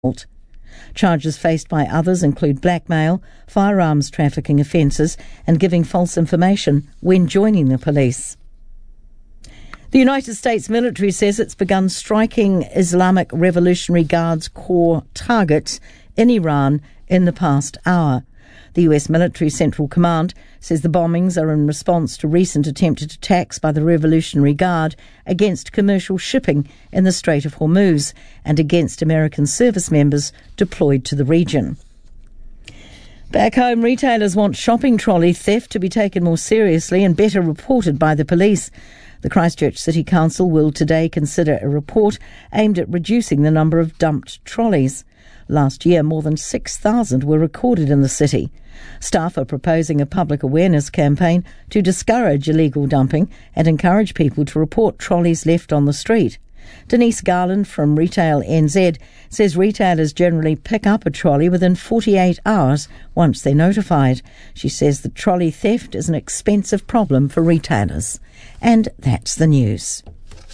Charges faced by others include blackmail, firearms trafficking offences and giving false information when joining the police. The United States military says it's begun striking Islamic Revolutionary Guards Corps targets in Iran in the past hour. The US Military Central Command says the bombings are in response to recent attempted attacks by the Revolutionary Guard against commercial shipping in the Strait of Hormuz and against American service members deployed to the region. Back home, retailers want shopping trolley theft to be taken more seriously and better reported by the police. The Christchurch City Council will today consider a report aimed at reducing the number of dumped trolleys. Last year, more than 6,000 were recorded in the city. Staff are proposing a public awareness campaign to discourage illegal dumping and encourage people to report trolleys left on the street. Denise Garland from Retail NZ says retailers generally pick up a trolley within 48 hours once they're notified. She says that trolley theft is an expensive problem for retailers. And that's the news.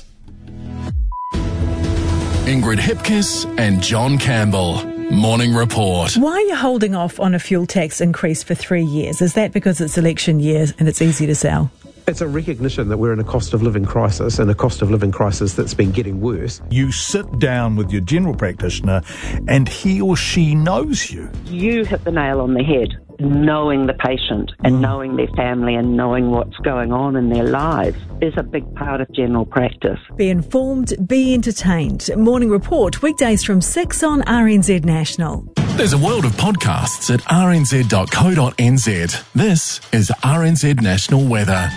Ingrid Hipkiss and John Campbell. Morning Report. Why are you holding off on a fuel tax increase for 3 years? Is that because it's election year and it's easy to sell? It's a recognition that we're in a cost of living crisis, and a cost of living crisis that's been getting worse. You sit down with your general practitioner and he or she knows you. You hit the nail on the head. Knowing the patient and knowing their family and knowing what's going on in their lives is a big part of general practice. Be informed, be entertained. Morning Report, weekdays from 6 on RNZ National. There's a world of podcasts at rnz.co.nz. This is RNZ National Weather.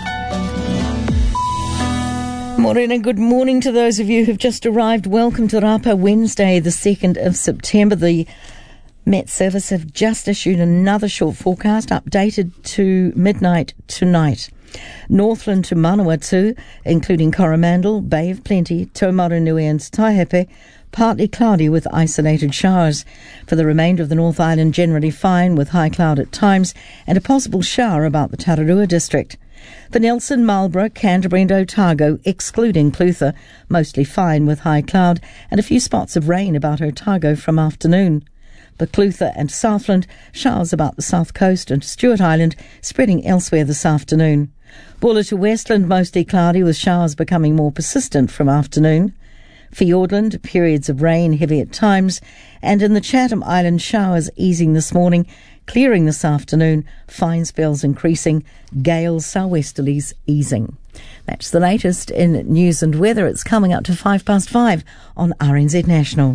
Morning and good morning to those of you who've just arrived. Welcome to Rapa Wednesday, the 2nd of September. The Met Service have just issued another short forecast updated to midnight tonight. Northland to Manawatu, including Coromandel, Bay of Plenty, Taumarunui and Taihape, partly cloudy with isolated showers. For the remainder of the North Island, generally fine with high cloud at times and a possible shower about the Tararua district. For Nelson, Marlborough, Canterbury and Otago, excluding Clutha, mostly fine with high cloud and a few spots of rain about Otago from afternoon. For Clutha and Southland, showers about the south coast and Stewart Island, spreading elsewhere this afternoon. Buller to Westland, mostly cloudy with showers becoming more persistent from afternoon. Fiordland, periods of rain, heavy at times, and in the Chatham Island, showers easing this morning, clearing this afternoon, fine spells increasing, gales, southwesterlies easing. That's the latest in news and weather. It's coming up to 5:05 on RNZ National.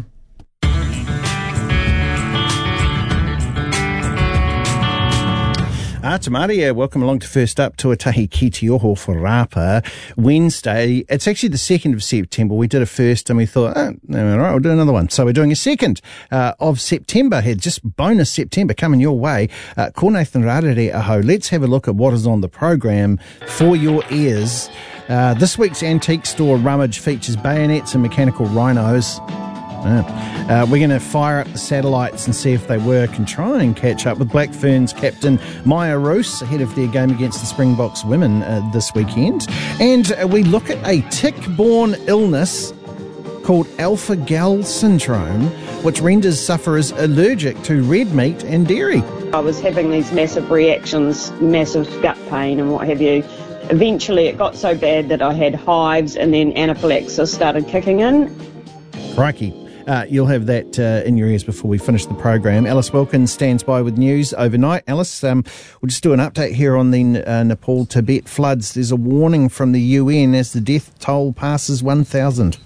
Tamaria, welcome along to First Up, Tuatahi ki te oho for Rapa Wednesday. It's actually the 2nd of September. We did a first and we thought, all right, we'll do another one. So we're doing a 2nd of September here, just bonus September coming your way. Ko Nathan Rarere aho. Let's have a look at what is on the program for your ears. This week's Antique Store Rummage features bayonets and mechanical rhinos. We're going to fire up the satellites and see if they work and try and catch up with Black Ferns captain Maya Roos ahead of their game against the Springboks women this weekend. And we look at a tick-borne illness called alpha-gal syndrome, which renders sufferers allergic to red meat and dairy. I was having these massive reactions, massive gut pain and what have you. Eventually it got so bad that I had hives and then anaphylaxis started kicking in. Crikey. You'll have that in your ears before we finish the program. Alice Wilkins stands by with news overnight. Alice, we'll just do an update here on the Nepal-Tibet floods. There's a warning from the UN as the death toll passes 1,000.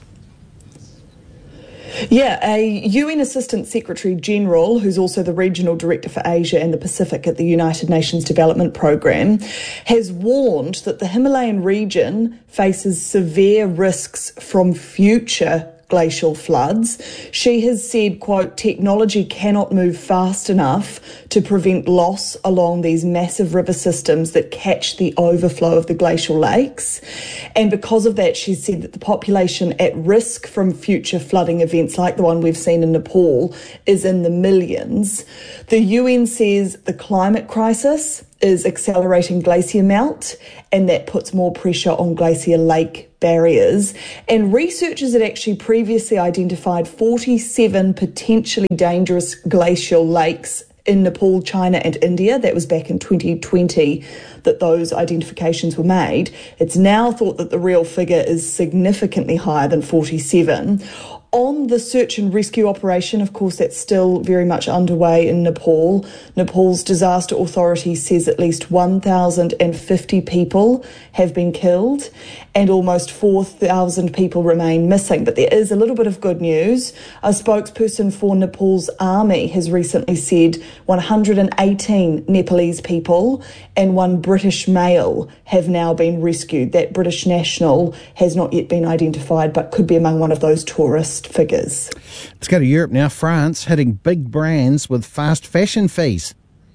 Yeah, a UN Assistant Secretary General, who's also the Regional Director for Asia and the Pacific at the United Nations Development Programme, has warned that the Himalayan region faces severe risks from future glacial floods. She has said, quote, technology cannot move fast enough to prevent loss along these massive river systems that catch the overflow of the glacial lakes. And because of that, she said that the population at risk from future flooding events like the one we've seen in Nepal is in the millions. The UN says the climate crisis is accelerating glacier melt, and that puts more pressure on glacier lake barriers. And researchers had actually previously identified 47 potentially dangerous glacial lakes in Nepal, China and India. That was back in 2020 that those identifications were made. It's now thought that the real figure is significantly higher than 47. On the search and rescue operation, of course, that's still very much underway in Nepal. Nepal's disaster authority says at least 1,050 people have been killed and almost 4,000 people remain missing. But there is a little bit of good news. A spokesperson for Nepal's army has recently said 118 Nepalese people and one British male have now been rescued. That British national has not yet been identified, but could be among one of those tourist figures. Let's go to Europe now. France hitting big brands with fast fashion fees.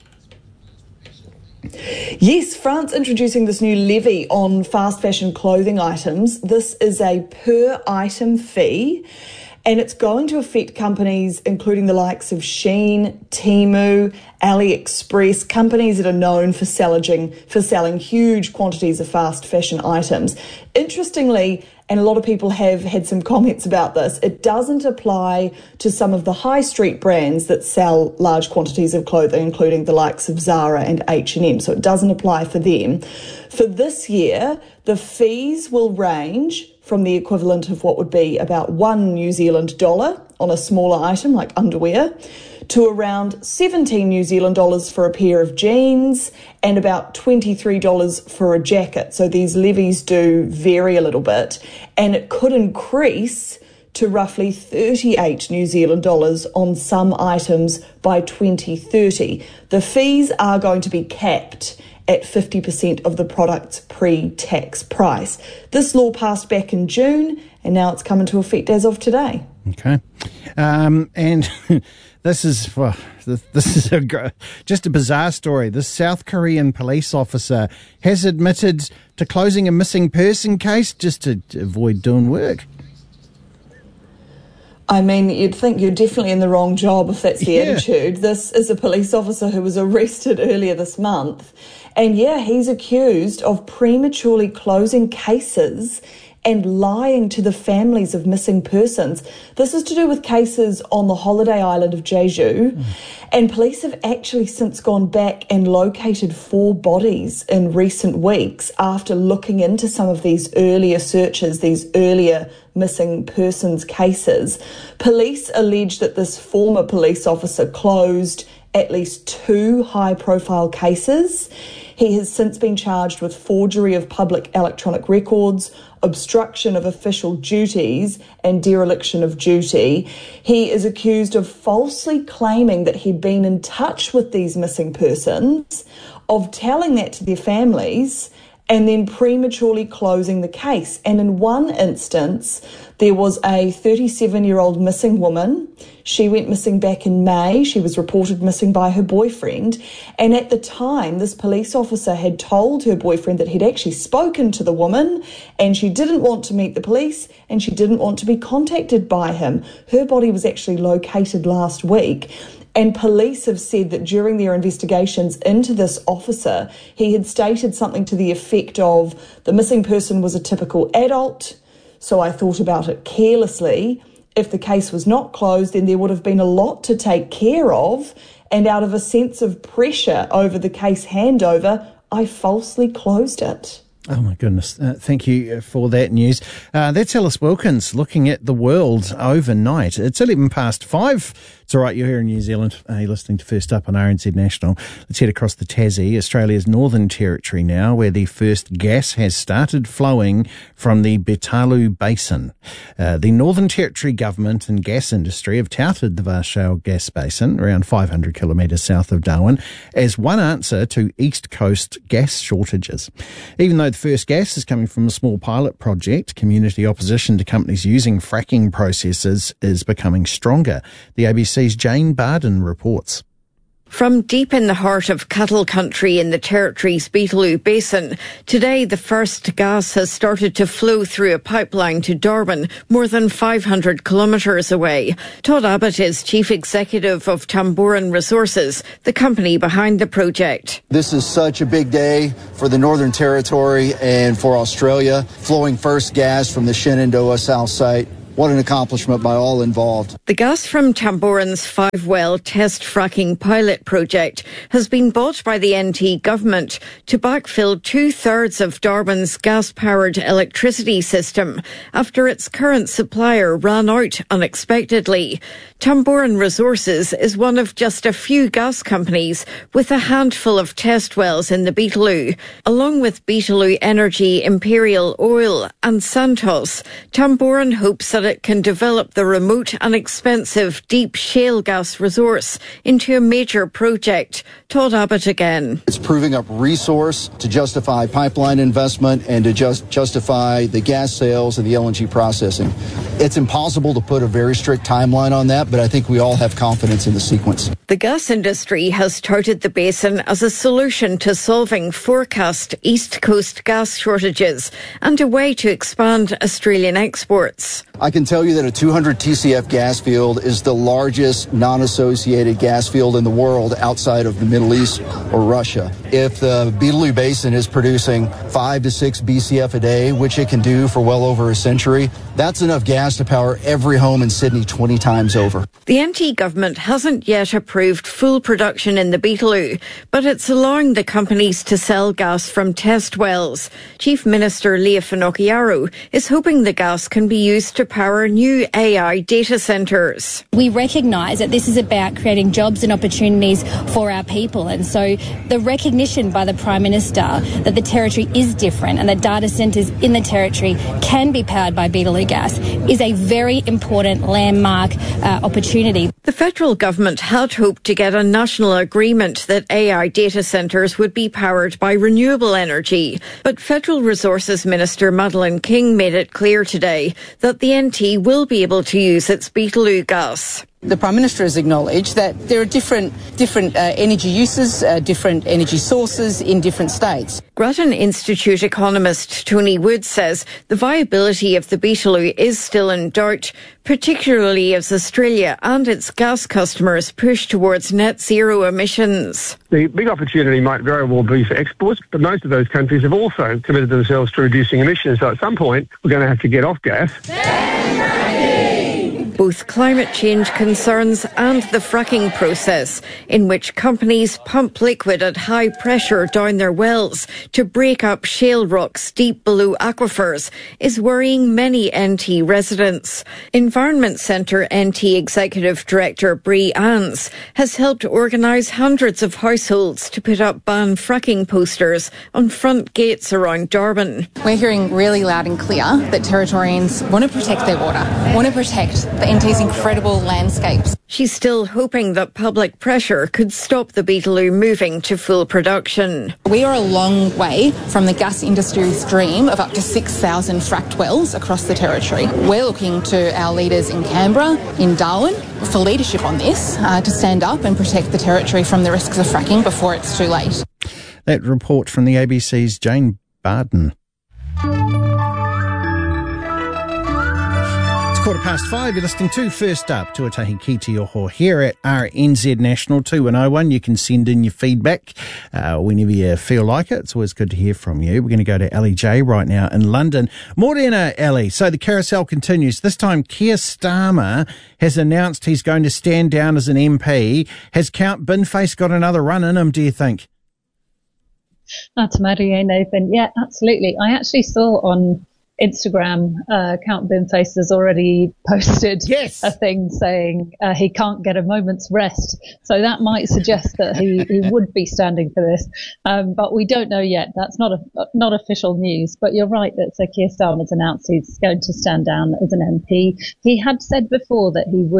Yes, France introducing this new levy on fast fashion clothing items. This is a per item fee, and it's going to affect companies including the likes of Shein, Temu, AliExpress, companies that are known for selling huge quantities of fast fashion items. Interestingly, and a lot of people have had some comments about this, it doesn't apply to some of the high street brands that sell large quantities of clothing, including the likes of Zara and H&M. So it doesn't apply for them. For this year, the fees will range from the equivalent of what would be about $1 New Zealand on a smaller item like underwear to around 17 New Zealand dollars for a pair of jeans and about $23 for a jacket. So these levies do vary a little bit, and it could increase to roughly 38 New Zealand dollars on some items by 2030. The fees are going to be capped at 50% of the product's pre-tax price. This law passed back in June, and now it's come into effect as of today. Okay. And this is just a bizarre story. This South Korean police officer has admitted to closing a missing person case just to avoid doing work. I mean, you'd think you're definitely in the wrong job if that's the attitude. This is a police officer who was arrested earlier this month. And he's accused of prematurely closing cases and lying to the families of missing persons. This is to do with cases on the holiday island of Jeju. And police have actually since gone back and located 4 bodies in recent weeks after looking into some of these earlier searches, these earlier missing persons cases. Police allege that this former police officer closed at least 2 high-profile cases. He has since been charged with forgery of public electronic records, obstruction of official duties, and dereliction of duty. He is accused of falsely claiming that he'd been in touch with these missing persons, of telling that to their families, and then prematurely closing the case. And in one instance, there was a 37-year-old missing woman. She went missing back in May. She was reported missing by her boyfriend. And at the time, this police officer had told her boyfriend that he'd actually spoken to the woman and she didn't want to meet the police and she didn't want to be contacted by him. Her body was actually located last week. And police have said that during their investigations into this officer, he had stated something to the effect of, the missing person was a typical adult, so I thought about it carelessly. If the case was not closed, then there would have been a lot to take care of, and out of a sense of pressure over the case handover, I falsely closed it. Oh, my goodness. Thank you for that news. That's Alice Wilkins looking at the world overnight. It's 5:11. It's all right, you're here in New Zealand. You're listening to First Up on RNZ National. Let's head across the Tassie, Australia's Northern Territory now, where the first gas has started flowing from the Beetaloo Basin. The Northern Territory government and gas industry have touted the vast shale gas basin, around 500 kilometres south of Darwin, as one answer to East Coast gas shortages. Even though the first gas is coming from a small pilot project, community opposition to companies using fracking processes is becoming stronger. The ABC's Jane Barden reports. From deep in the heart of cattle country in the Territory's Beetaloo Basin, today the first gas has started to flow through a pipeline to Darwin, more than 500 kilometres away. Todd Abbott is Chief Executive of Tamboran Resources, the company behind the project. This is such a big day for the Northern Territory and for Australia, flowing first gas from the Shenandoah South site. What an accomplishment by all involved. The gas from Tamboran's 5-well test fracking pilot project has been bought by the NT government to backfill 2/3 of Darwin's gas-powered electricity system after its current supplier ran out unexpectedly. Tamboran Resources is one of just a few gas companies with a handful of test wells in the Beetaloo. Along with Beetaloo Energy, Imperial Oil and Santos, Tamboran hopes that it can develop the remote and expensive deep shale gas resource into a major project. Todd Abbott again. It's proving up resource to justify pipeline investment and to justify the gas sales and the LNG processing. It's impossible to put a very strict timeline on that, but I think we all have confidence in the sequence. The gas industry has touted the basin as a solution to solving forecast East Coast gas shortages and a way to expand Australian exports. I can tell you that a 200 TCF gas field is the largest non-associated gas field in the world outside of the Middle East or Russia. If the Beetaloo Basin is producing 5 to 6 BCF a day, which it can do for well over a century, that's enough gas to power every home in Sydney 20 times over. The NT government hasn't yet approved full production in the Beetaloo, but it's allowing the companies to sell gas from test wells. Chief Minister Leah Finocchiaro is hoping the gas can be used to power new AI data centres. We recognise that this is about creating jobs and opportunities for our people, and so the recognition by the Prime Minister that the Territory is different and that data centres in the Territory can be powered by Beetaloo gas is a very important landmark opportunity. The federal government had hoped to get a national agreement that AI data centres would be powered by renewable energy, but Federal Resources Minister Madeleine King made it clear today that the NT will be able to use its Beetaloo gas. The Prime Minister has acknowledged that there are different energy uses, different energy sources in different states. Grattan Institute economist Tony Wood says the viability of the Beetaloo is still in doubt, particularly as Australia and its gas customers push towards net zero emissions. The big opportunity might very well be for exports, but most of those countries have also committed themselves to reducing emissions. So at some point, we're going to have to get off gas. Both climate change concerns and the fracking process, in which companies pump liquid at high pressure down their wells to break up shale rocks deep below aquifers, is worrying many NT residents. Environment Centre NT Executive Director Bree Ans has helped organise hundreds of households to put up ban fracking posters on front gates around Darwin. We're hearing really loud and clear that Territorians want to protect their water, want to protect the NT's incredible landscapes. She's still hoping that public pressure could stop the Beetaloo moving to full production. We are a long way from the gas industry's dream of up to 6,000 fracked wells across the Territory. We're looking to our leaders in Canberra, in Darwin, for leadership on this, to stand up and protect the Territory from the risks of fracking before it's too late. That report from the ABC's Jane Barden. 5:15, you're listening to First Up, Tuatahi Ki Te Oho here at RNZ National 2101. You can send in your feedback whenever you feel like it. It's always good to hear from you. We're going to go to Ali J right now in London. Morena, Ali. So the carousel continues. This time Keir Starmer has announced he's going to stand down as an MP. Has Count Binface got another run in him, do you think? That's Maria, Nathan. Yeah, absolutely. I actually saw on Instagram, Count Binface has already posted a thing saying he can't get a moment's rest. So that might suggest that he would be standing for this. But we don't know yet. That's not official news. But you're right that Sir Keir Starmer's announced he's going to stand down as an MP. He had said before that he would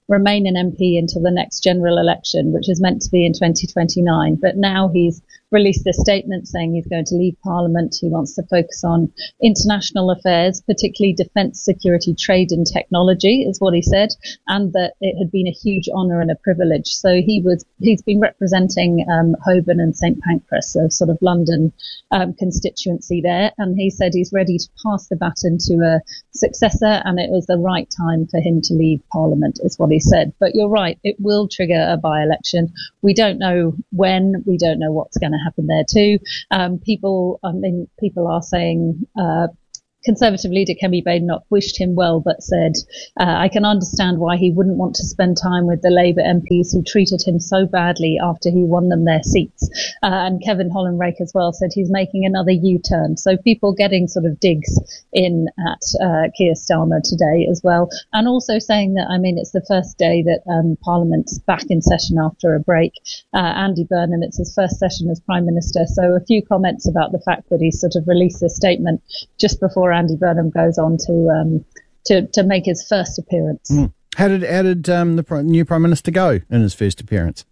remain an MP until the next general election, which is meant to be in 2029. But now he's released this statement saying he's going to leave Parliament. He wants to focus on international affairs, particularly defence, security, trade and technology, is what he said, and that it had been a huge honour and a privilege. So he's been representing Holborn and St Pancras, a sort of London constituency there, and he said he's ready to pass the baton to a successor, and it was the right time for him to leave Parliament, is what he said. But you're right, it will trigger a by-election. We don't know when, we don't know what's going to happen there too. People are saying Conservative leader Kemi Badenoch wished him well, but said, I can understand why he wouldn't want to spend time with the Labour MPs who treated him so badly after he won them their seats. And Kevin Holland-Rake as well said he's making another U-turn. So people getting sort of digs in at Keir Starmer today as well. And also saying that, it's the first day that Parliament's back in session after a break. Andy Burnham, it's his first session as Prime Minister. So a few comments about the fact that he sort of released this statement just before Andy Burnham goes on to make his first appearance. How did the new Prime Minister go in his first appearance?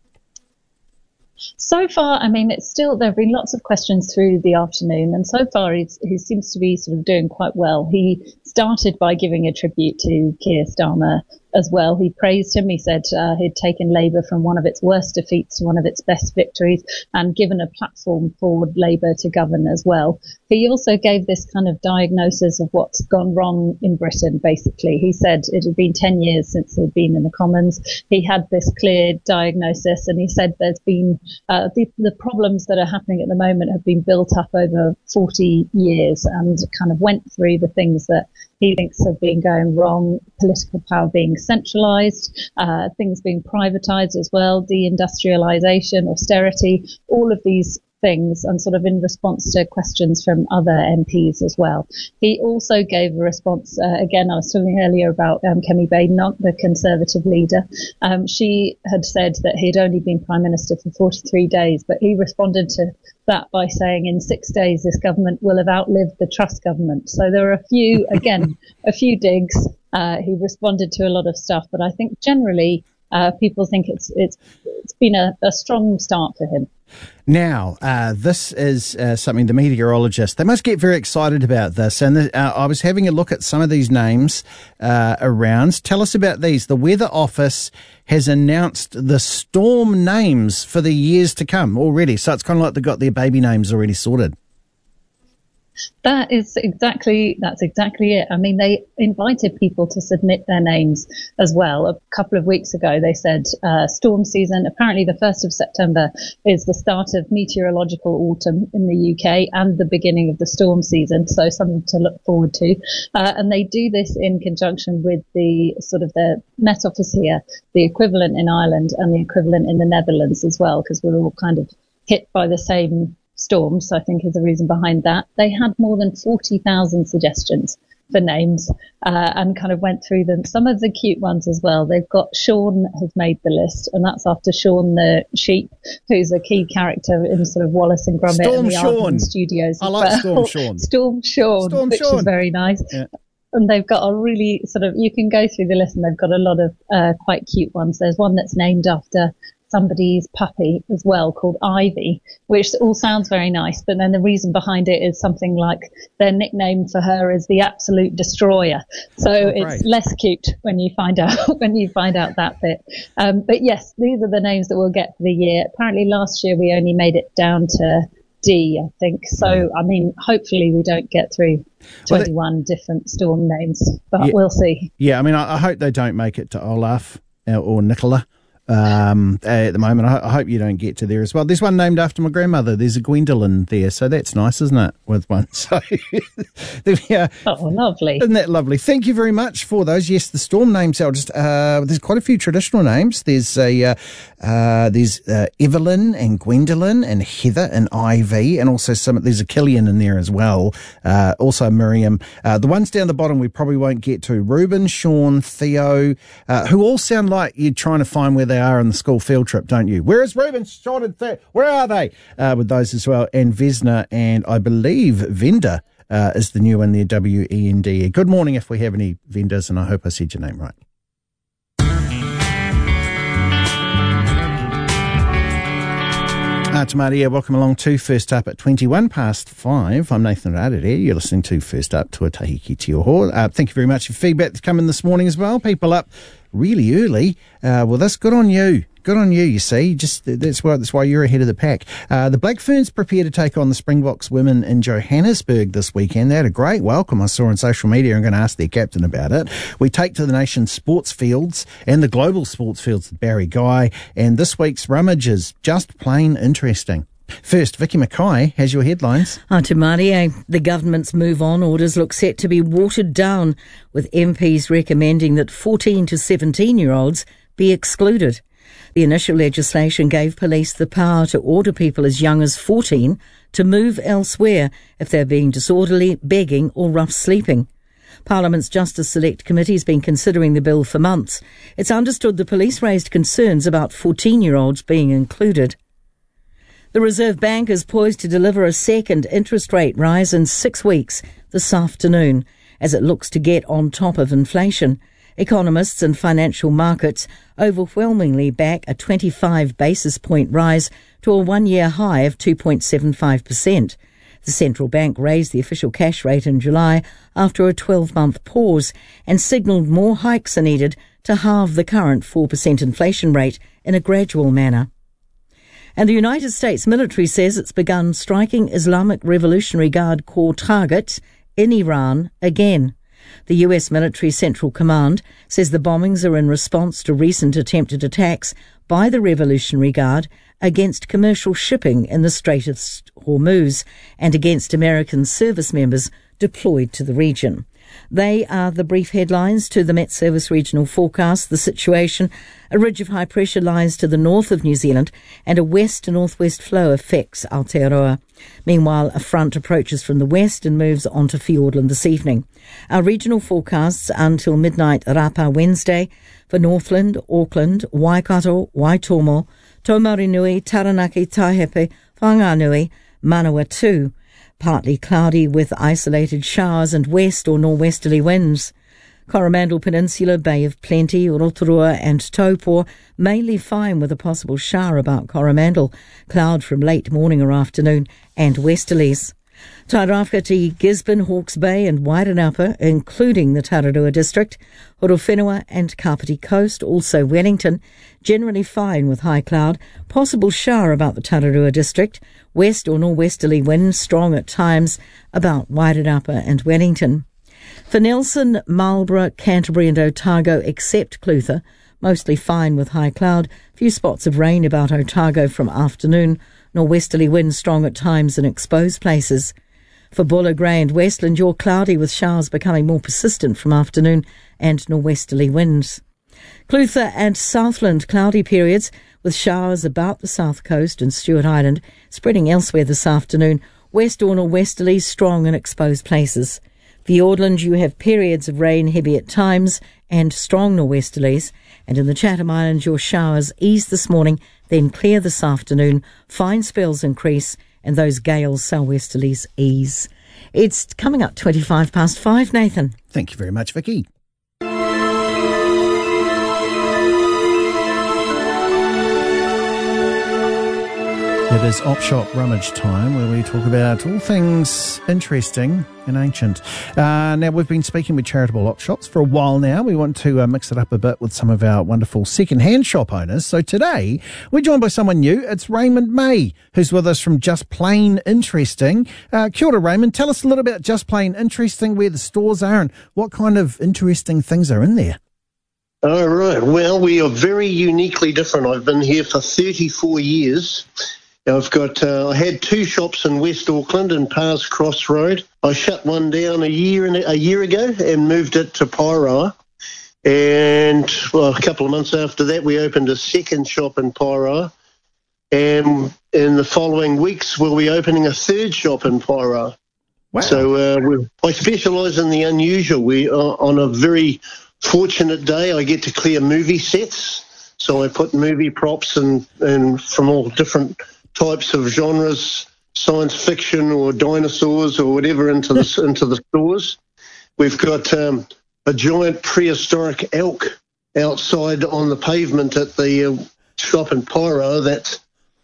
So far, it's still, there have been lots of questions through the afternoon, and so far he seems to be sort of doing quite well. He started by giving a tribute to Keir Starmer as well. He praised him. He said he'd taken Labour from one of its worst defeats to one of its best victories and given a platform for Labour to govern as well. He also gave this kind of diagnosis of what's gone wrong in Britain, basically. He said it had been 10 years since he'd been in the Commons. He had this clear diagnosis, and he said there's been the problems that are happening at the moment have been built up over 40 years, and kind of went through the things that he thinks have been going wrong: political power being centralised, things being privatised as well, deindustrialisation, austerity, all of these things, and sort of in response to questions from other MPs as well. He also gave a response, again, I was talking earlier about Kemi Badenoch, the Conservative leader. She had said that he'd only been Prime Minister for 43 days, but he responded to that by saying in 6 days this government will have outlived the Truss government. So there are a few digs. He responded to a lot of stuff, but I think generally people think it's been a strong start for him. Now, this is something the meteorologists, they must get very excited about this. And I was having a look at some of these names around. Tell us about these. The Weather Office has announced the storm names for the years to come already. So it's kind of like they've got their baby names already sorted. That's exactly it. They invited people to submit their names as well. A couple of weeks ago, they said storm season. Apparently, the 1st of September is the start of meteorological autumn in the UK and the beginning of the storm season. So something to look forward to. And they do this in conjunction with the Met Office here, the equivalent in Ireland and the equivalent in the Netherlands as well, because we're all kind of hit by the same storms, I think, is the reason behind that. They had more than 40,000 suggestions for names and kind of went through them. Some of the cute ones as well. They've got Sean has made the list, and that's after Sean the sheep, who's a key character in sort of Wallace and Gromit and the Aardman Studios. I like Storm Sean. Storm Sean, which is very nice. Yeah. And they've got a really you can go through the list, and they've got a lot of quite cute ones. There's one that's named after somebody's puppy as well, called Ivy, which all sounds very nice, but then the reason behind it is something like their nickname for her is the Absolute Destroyer. So it's less cute when you find out that bit. But yes, these are the names that we'll get for the year. Apparently last year we only made it down to D, I think. So hopefully we don't get through 21 different storm names, but we'll see. Yeah, I hope they don't make it to Olaf or Nicola. At the moment, I hope you don't get to there as well. There's one named after my grandmother. There's a Gwendolyn there, so that's nice, isn't it? With one, so oh, lovely! Isn't that lovely? Thank you very much for those. Yes, the storm names. There's quite a few traditional names. There's Evelyn and Gwendolyn and Heather and Ivy, and also there's a Killian in there as well. Also Miriam. The ones down the bottom we probably won't get to. Reuben, Sean, Theo, who all sound like you're trying to find where they are on the school field trip, don't you? Where is Reuben, Sean, and Theo? Where are they? With those as well. And Vesna, and I believe Venda is the new one there, W-E-N-D. Good morning if we have any vendors, and I hope I said your name right. Ngā Maria, welcome along to First Up at 21 past 5. I'm Nathan Rarere. You're listening to First Up, Tuatahi ki te Oho. Thank you very much for feedback that's come in this morning as well. People up really early. Well, that's good on you. Good on you see. That's why you're ahead of the pack. The Black Ferns prepare to take on the Springboks women in Johannesburg this weekend. They had a great welcome, I saw on social media. I'm going to ask their captain about it. We take to the nation's sports fields and the global sports fields with Barry Guy, and this week's rummage is just plain interesting. First, Vicky Mackay has your headlines. Te Maria, the government's Move On orders look set to be watered down, with MPs recommending that 14 to 17-year-olds be excluded. The initial legislation gave police the power to order people as young as 14 to move elsewhere if they're being disorderly, begging or rough sleeping. Parliament's Justice Select Committee has been considering the bill for months. It's understood the police raised concerns about 14-year-olds being included. The Reserve Bank is poised to deliver a second interest rate rise in 6 weeks this afternoon as it looks to get on top of inflation. Economists and financial markets overwhelmingly back a 25 basis point rise to a one-year high of 2.75%. The central bank raised the official cash rate in July after a 12-month pause and signalled more hikes are needed to halve the current 4% inflation rate in a gradual manner. And the United States military says it's begun striking Islamic Revolutionary Guard core targets in Iran again. The US Military Central Command says the bombings are in response to recent attempted attacks by the Revolutionary Guard against commercial shipping in the Strait of Hormuz and against American service members deployed to the region. They are the brief headlines to the Met Service regional forecast. The situation: a ridge of high pressure lies to the north of New Zealand and a west to northwest flow affects Aotearoa. Meanwhile, a front approaches from the west and moves onto Fiordland this evening. Our regional forecasts until midnight Rapa Wednesday for Northland, Auckland, Waikato, Waitomo, Taumarinui, Taranaki, Taihepe, Whanganui, Manawatu. Partly cloudy with isolated showers and west or norwesterly winds. Coromandel Peninsula, Bay of Plenty, Rotorua and Taupo, mainly fine with a possible shower about Coromandel. Cloud from late morning or afternoon and westerlies. Tairāwhiti, Gisborne, Hawke's Bay and Wairanapa, including the Tararua district. Horowhenua and Kapiti Coast, also Wellington, generally fine with high cloud. Possible shower about the Tararua district. West or norwesterly winds, strong at times, about Wairanapa and Wellington. For Nelson, Marlborough, Canterbury and Otago, except Clutha, mostly fine with high cloud. Few spots of rain about Otago from afternoon. Norwesterly winds strong at times in exposed places. For Buller, Grey and Westland, you're cloudy with showers becoming more persistent from afternoon and norwesterly winds. Clutha and Southland, cloudy periods with showers about the south coast and Stewart Island, spreading elsewhere this afternoon. West or norwesterly, strong in exposed places. Fiordland, you have periods of rain, heavy at times, and strong norwesterlies. And in the Chatham Islands, your showers ease this morning, then clear this afternoon. Fine spells increase, and those gales, southwesterlies, ease. It's coming up 25 past 5, Nathan. Thank you very much, Vicky. It is Op Shop Rummage time, where we talk about all things interesting and ancient. Now, we've been speaking with charitable op shops for a while now. We want to mix it up a bit with some of our wonderful second-hand shop owners. So today, we're joined by someone new. It's Raymond May, who's with us from Just Plain Interesting. Kia ora, Raymond. Tell us a little about Just Plain Interesting, where the stores are and what kind of interesting things are in there. All right. Well, we are very uniquely different. I've been here for 34 years. I've got, I had two shops in West Auckland in Pars Cross Road. I shut one down a year ago and moved it to Paeroa. And well, a couple of months after that, we opened a second shop in Paeroa. And in the following weeks, we'll be opening a third shop in Paeroa. Wow. So I specialise in the unusual. We on a very fortunate day, I get to clear movie sets. So I put movie props and from all different types of genres, science fiction or dinosaurs or whatever into the stores. We've got a giant prehistoric elk outside on the pavement at the shop in Paeroa that's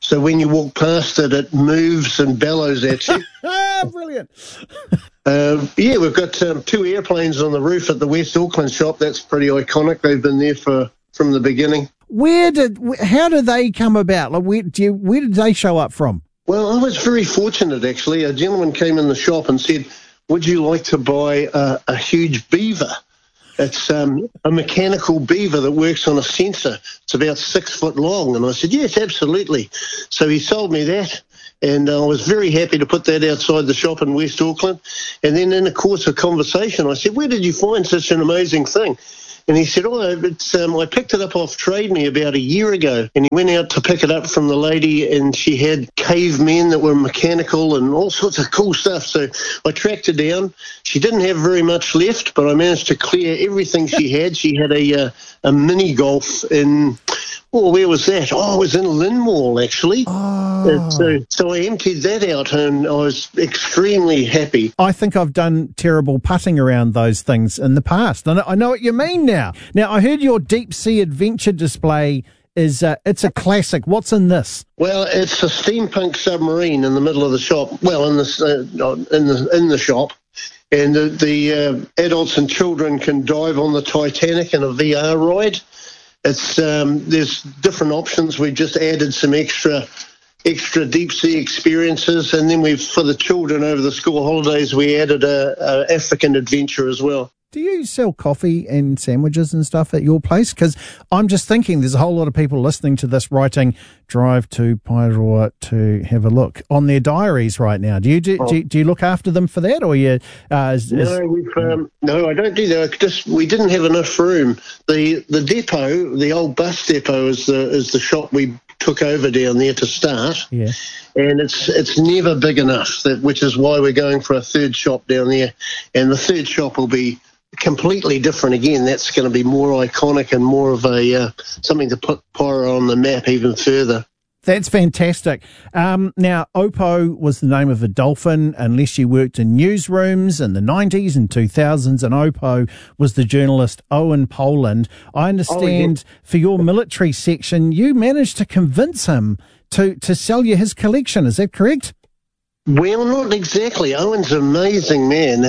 So when you walk past it, it moves and bellows at you. Brilliant. Yeah, we've got 2 airplanes on the roof at the West Auckland shop. That's pretty iconic. They've been there from the beginning. How did they come about? Like, where did they show up from? Well, I was very fortunate, actually. A gentleman came in the shop and said, would you like to buy a huge beaver? It's a mechanical beaver that works on a sensor. It's about 6 foot long. And I said, yes, absolutely. So he sold me that. And I was very happy to put that outside the shop in West Auckland. And then in the course of conversation, I said, where did you find such an amazing thing? And he said, I picked it up off Trade Me about a year ago. And he went out to pick it up from the lady, and she had cavemen that were mechanical and all sorts of cool stuff. So I tracked her down. She didn't have very much left, but I managed to clear everything she had. She had a mini golf in... Oh, where was that? Oh, it was in Linmore, actually. Oh. So I emptied that out, and I was extremely happy. I think I've done terrible putting around those things in the past. I know what you mean now. Now, I heard your deep sea adventure display is it's a classic. What's in this? Well, it's a steampunk submarine in the middle of the shop. Well, in the shop. And the adults and children can dive on the Titanic in a VR ride. It's there's different options. We just added some extra deep sea experiences, and then for the children over the school holidays, we added a African adventure as well. Do you sell coffee and sandwiches and stuff at your place? Because I'm just thinking there's a whole lot of people listening to this writing drive to Paeroa to have a look on their diaries right now. Do you look after them for that, or you? No, I don't do that. We didn't have enough room. The depot, the old bus depot, is the shop we took over down there to start. Yeah. And it's never big enough, which is why we're going for a third shop down there. And the third shop will be completely different again. That's going to be more iconic and more of a something to put Paeroa on the map even further. That's fantastic. Now, Opo was the name of a dolphin, unless you worked in newsrooms in the 90s and 2000s, and Opo was the journalist Owen Poland. I understand for your military section, you managed to convince him to sell you his collection. Is that correct? Well, not exactly. Owen's an amazing man.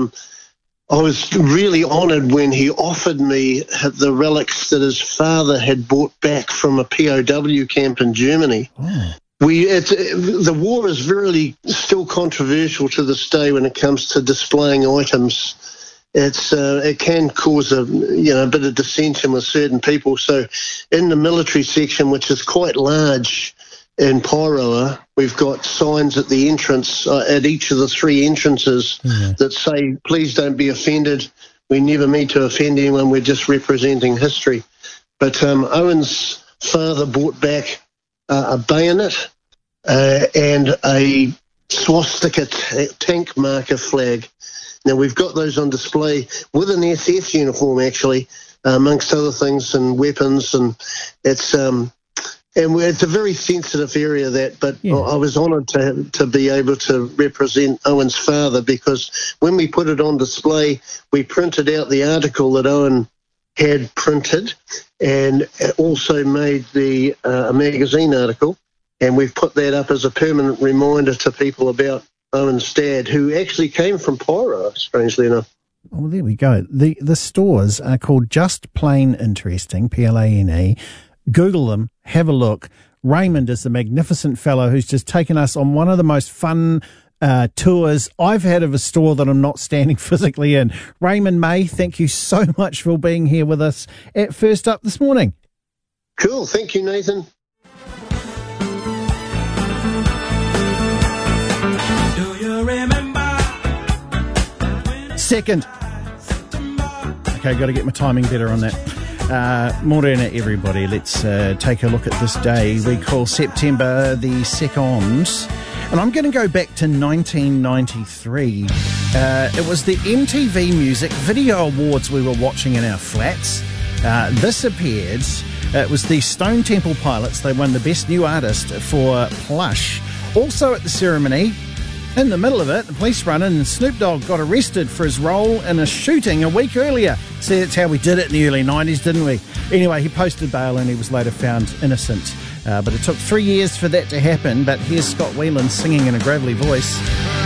I was really honoured when he offered me the relics that his father had brought back from a POW camp in Germany. Oh. The war is really still controversial to this day when it comes to displaying items. It can cause a bit of dissension with certain people. So in the military section, which is quite large in Paeroa, we've got signs at the entrance, at each of the 3 entrances that say, please don't be offended. We never mean to offend anyone. We're just representing history. But Owen's father brought back a bayonet and a swastika tank marker flag. Now, we've got those on display with an SS uniform, actually, amongst other things, and weapons. And it's a very sensitive area, I was honoured to be able to represent Owen's father, because when we put it on display, we printed out the article that Owen had printed and also made a magazine article, and we've put that up as a permanent reminder to people about Owen's dad, who actually came from Paeroa, strangely enough. Well, there we go. The stores are called Just Plain Interesting, PLANE. Google them, have a look. Raymond is the magnificent fellow who's just taken us on one of the most fun tours I've had of a store that I'm not standing physically in. Raymond May, thank you so much for being here with us at First Up this morning. Cool. Thank you, Nathan. Do you remember? Second. Okay, got to get my timing better on that. Morena, everybody. Let's take a look at this day we call September the 2nd. And I'm going to go back to 1993. It was the MTV Music Video Awards we were watching in our flats. This appeared. It was the Stone Temple Pilots. They won the Best New Artist for Plush. Also at the ceremony, in the middle of it, the police run in and Snoop Dogg got arrested for his role in a shooting a week earlier. See, that's how we did it in the early 90s, didn't we? Anyway, he posted bail and he was later found innocent. But it took 3 years for that to happen. But here's Scott Whelan singing in a gravelly voice.